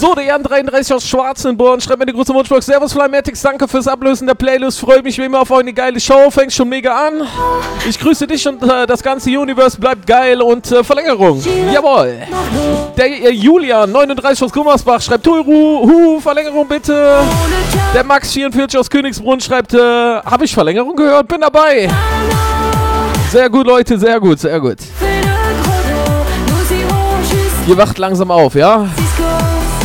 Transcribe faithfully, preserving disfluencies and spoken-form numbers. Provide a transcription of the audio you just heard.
So, der Jan dreiunddreißig aus Schwarzenborn schreibt mir die große Wunschbox. Servus Flymatics, danke fürs Ablösen der Playlist. Freue mich wie immer auf eine geile Show. Fängt schon mega an. Ich grüße dich und äh, das ganze Universe bleibt geil und äh, Verlängerung. Jawohl. Der äh, Julian neununddreißig aus Gummersbach schreibt Turu, hu, Verlängerung bitte. Der Max vierundvierzig aus Königsbrunn schreibt, äh, habe ich Verlängerung gehört? Bin dabei. Sehr gut, Leute, sehr gut, sehr gut. Ihr wacht langsam auf, ja?